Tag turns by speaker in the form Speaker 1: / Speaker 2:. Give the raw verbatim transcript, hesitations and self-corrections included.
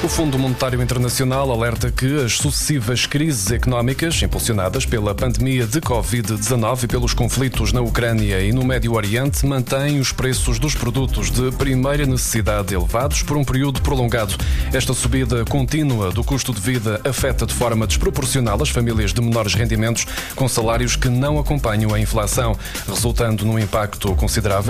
Speaker 1: O Fundo Monetário Internacional alerta que as sucessivas crises económicas impulsionadas pela pandemia de covid dezanove e pelos conflitos na Ucrânia e no Médio Oriente mantêm os preços dos produtos de primeira necessidade elevados por um período prolongado. Esta subida contínua do custo de vida afeta de forma desproporcional as famílias de menores rendimentos com salários que não acompanham a inflação, resultando num impacto considerável